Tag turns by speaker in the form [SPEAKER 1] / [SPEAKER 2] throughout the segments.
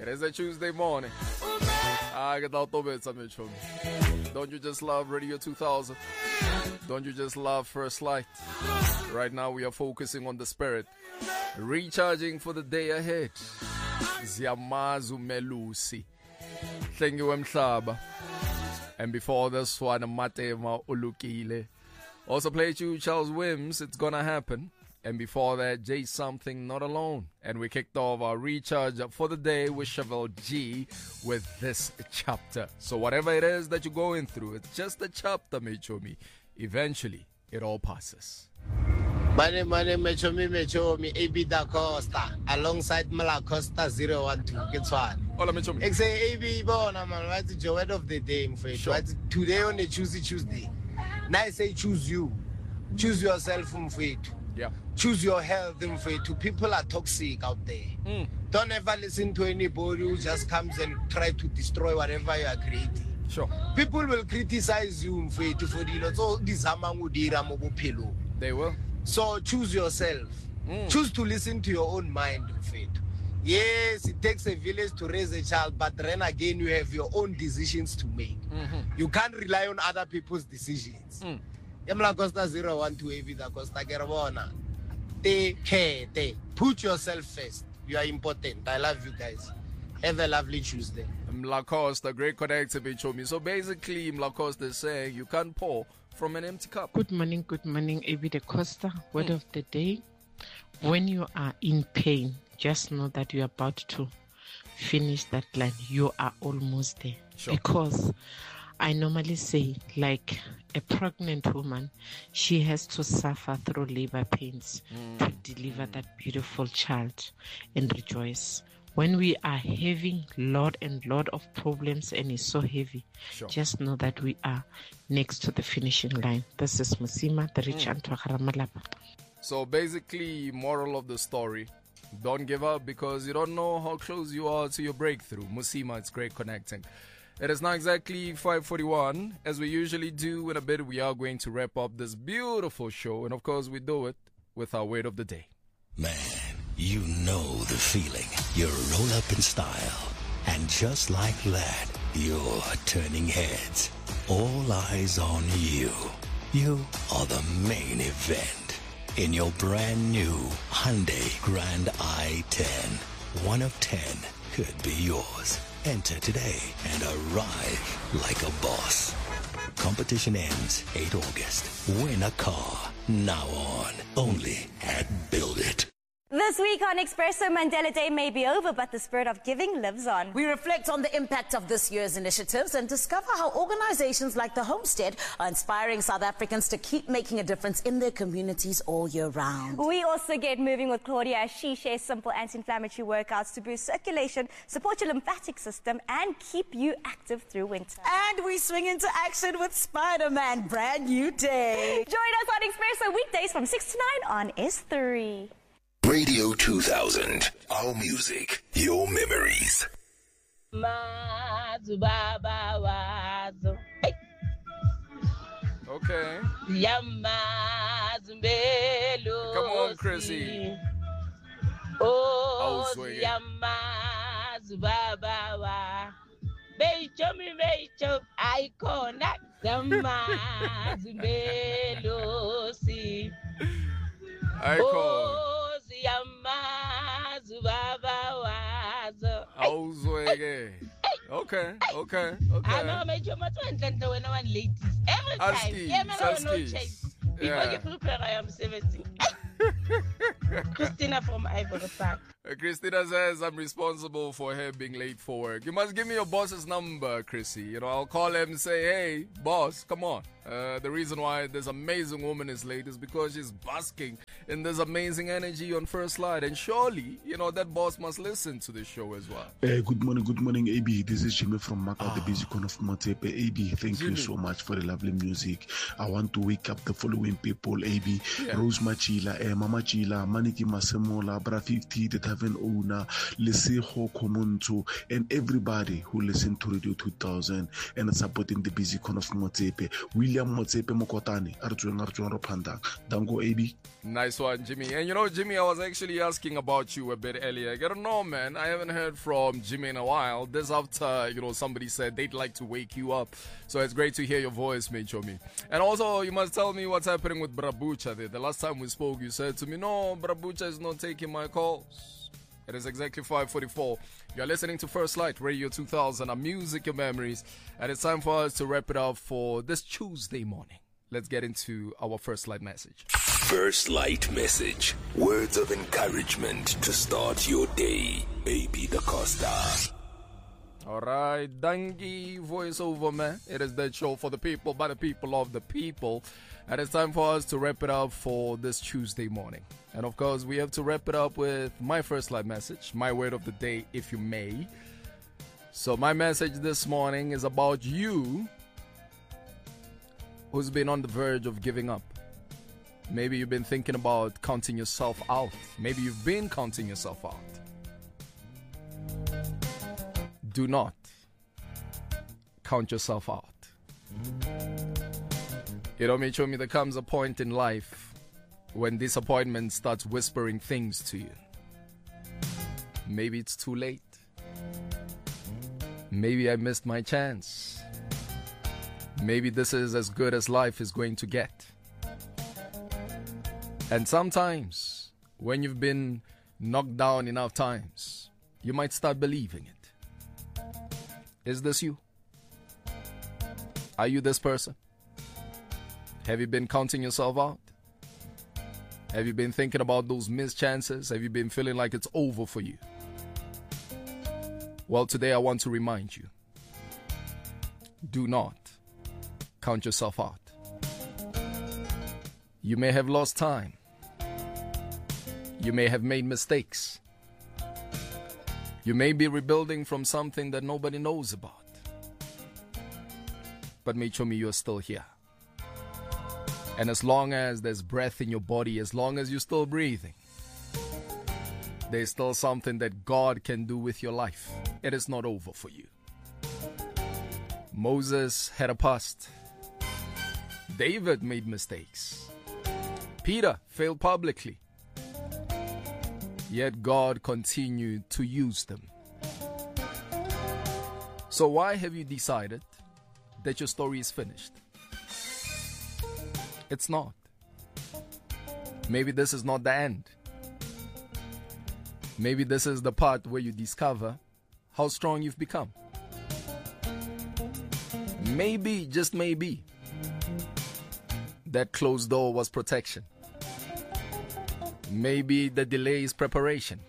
[SPEAKER 1] is a Tuesday morning. Don't you just love Radio 2000? Don't you just love First Light? Right now we are focusing on the spirit, recharging for the day ahead. Ziyamazu Melusi, Thengiwe Mhlaba, and before this one, Matema Ulukile. Also played you Charles Wims, It's Gonna Happen. And before that, Jay Something, Not Alone. And we kicked off our recharge for the day with Chevelle G with this chapter. So whatever it is that you're going through, it's just a chapter, Mechomi. Eventually, it all passes.
[SPEAKER 2] Money, Mechomi, AB Da Costa, alongside Malacosta 012. Get one.
[SPEAKER 1] Hola, Mechomi.
[SPEAKER 2] I say AB Bona, man, what's the word of the day, sure. Today on the Tuesday. Now I say choose you. Choose yourself, Mfetu.
[SPEAKER 1] Yeah.
[SPEAKER 2] Choose your health, Mfetu. People are toxic out there. Don't ever listen to anybody who just comes and try to destroy whatever you are creating.
[SPEAKER 1] Sure.
[SPEAKER 2] People will criticize you, Mfetu, for the
[SPEAKER 1] They will.
[SPEAKER 2] So choose yourself. Choose to listen to your own mind, Mfetu. Yes, it takes a village to raise a child, but then again, you have your own decisions to make. You can't rely on other people's decisions. Emla Costa 012 AV Da Costa Gerabona. Take care. Put yourself first. You are important. I love you guys. Have a lovely Tuesday.
[SPEAKER 1] Mla Costa, great connector, Bichomi. So basically, Mla Costa is saying you can't pour from an empty cup.
[SPEAKER 3] Good morning, AV Da Costa. Word of the day. When you are in pain, just know that you are about to finish that line. You are almost there.
[SPEAKER 1] Sure.
[SPEAKER 3] Because I normally say, like a pregnant woman, she has to suffer through labor pains to deliver that beautiful child and rejoice. When we are having lot of problems and it's so heavy,
[SPEAKER 1] sure.
[SPEAKER 3] Just know that we are next to the finishing line. This is Musima, the rich Antwakaramalapa.
[SPEAKER 1] So basically, moral of the story, don't give up because you don't know how close you are to your breakthrough. Musima, it's great connecting. It is now exactly 5:41. As we usually do in a bit, we are going to wrap up this beautiful show. And of course, we do it with our word of the day.
[SPEAKER 4] Man, you know the feeling. You roll up in style. And just like that, you're turning heads. All eyes on you. You are the main event. In your brand new Hyundai Grand i10. 1 of 10 could be yours. Enter today and arrive like a boss. Competition ends 8 August. Win a car now on. Only at Build It.
[SPEAKER 5] This week on Expresso, Mandela Day may be over, but the spirit of giving lives on.
[SPEAKER 6] We reflect on the impact of this year's initiatives and discover how organizations like the Homestead are inspiring South Africans to keep making a difference in their communities all year round.
[SPEAKER 5] We also get moving with Claudia as she shares simple anti-inflammatory workouts to boost circulation, support your lymphatic system, and keep you active through winter.
[SPEAKER 6] And we swing into action with Spider-Man, brand new day.
[SPEAKER 5] Join us on Expresso weekdays from 6 to 9 on S3.
[SPEAKER 4] Radio 2000. Our music, your memories.
[SPEAKER 1] Okay. Come on, Chrissy.
[SPEAKER 7] Oh,
[SPEAKER 1] swing
[SPEAKER 7] icona,
[SPEAKER 1] Icon. Okay.
[SPEAKER 7] I know, make your much when one ladies. Every time. No chase. Before you prepare, I am 17. Christina from Ivory Park.
[SPEAKER 1] Christina says I'm responsible for her being late for work. You must give me your boss's number, Chrissy. I'll call him and say, hey, boss, come on. The reason why this amazing woman is late is because she's basking in this amazing energy on First Light. And surely, that boss must listen to the show as well.
[SPEAKER 8] Good morning, AB. This is Jimmy from Maka, the Busy Con of Motepe. AB, thank you so much for the lovely music. I want to wake up the following people, AB. Yeah. Rose Machila, Mama Chila, Maniki Masemola, Bra 50, the Tavern Owner, Leseho Komuntu, and everybody who listened to Radio 2000 and supporting the Busy Con of Motepe. William William Motsepe Mokotane, Arjuan Ropanda. Dango AB.
[SPEAKER 1] Nice one, Jimmy. And you know, Jimmy, I was actually asking about you a bit earlier. I gotta know, man, I haven't heard from Jimmy in a while. This after, you know, somebody said they'd like to wake you up. So it's great to hear your voice, mate, Chomi. And also, you must tell me what's happening with Brabucha there. The last time we spoke, you said to me, no, Brabucha is not taking my calls. It is exactly 5:44. You're listening to First Light Radio 2000, a music and memories. And it's time for us to wrap it up for this Tuesday morning. Let's get into our First Light message.
[SPEAKER 4] First Light message. Words of encouragement to start your day. AB Da Costa.
[SPEAKER 1] All right, Dangi voiceover, man. It is that show for the people, by the people, of the people. And it's time for us to wrap it up for this Tuesday morning. And of course, we have to wrap it up with my First Light message, my word of the day, if you may. So my message this morning is about you who's been on the verge of giving up. Maybe you've been thinking about counting yourself out. Maybe you've been counting yourself out. Do not count yourself out. You know, Michomi, there comes a point in life when disappointment starts whispering things to you. Maybe it's too late. Maybe I missed my chance. Maybe this is as good as life is going to get. And sometimes, when you've been knocked down enough times, you might start believing it. Is this you? Are you this person? Have you been counting yourself out? Have you been thinking about those missed chances? Have you been feeling like it's over for you? Well, today I want to remind you. Do not count yourself out. You may have lost time. You may have made mistakes. You may be rebuilding from something that nobody knows about. But Michomi, you're still here. And as long as there's breath in your body, as long as you're still breathing, there's still something that God can do with your life. It is not over for you. Moses had a past. David made mistakes. Peter failed publicly. Yet God continued to use them. So why have you decided that your story is finished? It's not. Maybe this is not the end. Maybe this is the part where you discover how strong you've become. Maybe, just maybe, that closed door was protection. Maybe the delay is preparation.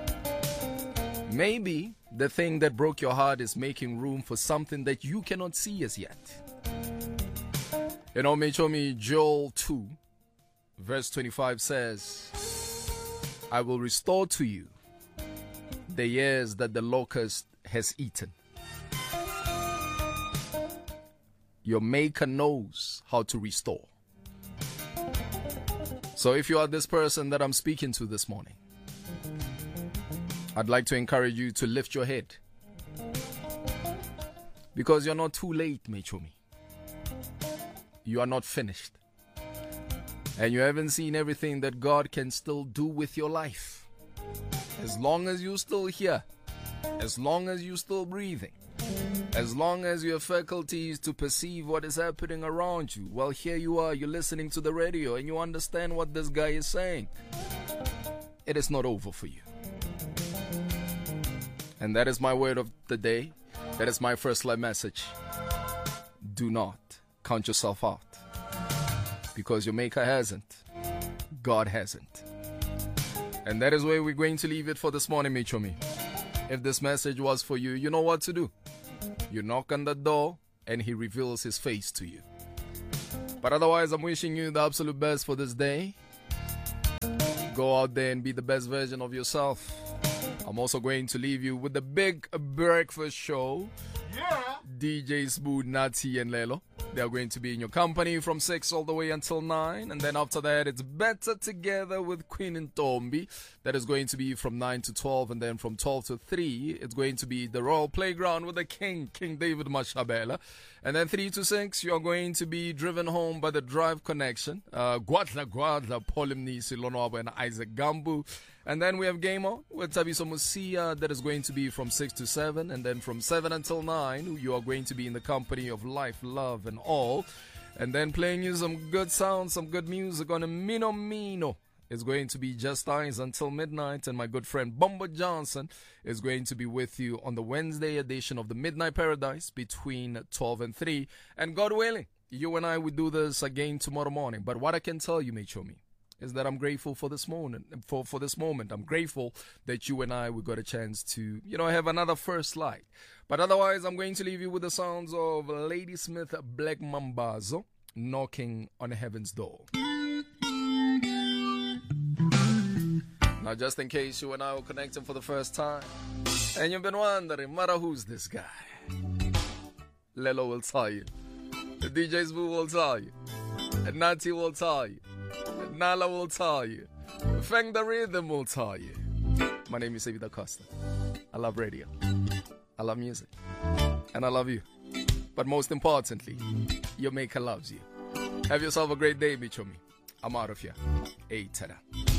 [SPEAKER 1] Maybe the thing that broke your heart is making room for something that you cannot see as yet. You know, Michomi, Joel 2, verse 25 says, I will restore to you the years that the locust has eaten. Your Maker knows how to restore. So if you are this person that I'm speaking to this morning, I'd like to encourage you to lift your head. Because you're not too late, Michomi. You are not finished. And you haven't seen everything that God can still do with your life. As long as you're still here, as long as you're still breathing, as long as you have faculties to perceive what is happening around you, well, here you are, you're listening to the radio and you understand what this guy is saying. It is not over for you. And that is my word of the day. That is my First Light message. Do not count yourself out. Because your Maker hasn't. God hasn't. And that is where we're going to leave it for this morning, Michomi. If this message was for you, you know what to do. You knock on the door and He reveals His face to you. But otherwise, I'm wishing you the absolute best for this day. Go out there and be the best version of yourself. I'm also going to leave you with the big breakfast show. Yeah. DJ Smooth, Nati and Lelo. They are going to be in your company from 6 all the way until 9. And then after that, it's Better Together with Queen and Tombi. That is going to be from 9 to 12. And then from 12 to 3, it's going to be the Royal Playground with the King David Mashabela. And then 3 to 6, you are going to be driven home by the Drive Connection. Gwadla, Paul Mnisi, Lonwabo, and Isaac Gambu. And then we have Game On with Tabiso Musia. That is going to be from 6 to 7. And then from 7 until 9, you are going to be in the company of Life, Love, and All. And then playing you some good sounds, some good music on a Mino Mino. It's going to be Just Eyes until midnight. And my good friend Bombo Johnson is going to be with you on the Wednesday edition of the Midnight Paradise between 12 and 3. And God willing, you and I will do this again tomorrow morning. But what I can tell you, Mechomi, is that I'm grateful for this moment. For this moment, I'm grateful that you and I, we got a chance to, have another first light. But otherwise, I'm going to leave you with the sounds of Ladysmith Black Mambazo, Knocking on Heaven's Door. Now, just in case you and I were connecting for the first time, and you've been wondering, Mara, who's this guy? Lelo will tell you. The DJ's Boo will tell you. And Nati will tell you. And Nala will tell you. Feng the Rhythm will tell you. My name is Evita Costa. I love radio. I love music. And I love you. But most importantly, your maker loves you. Have yourself a great day, Bichomi. I'm out of here. Hey, tada.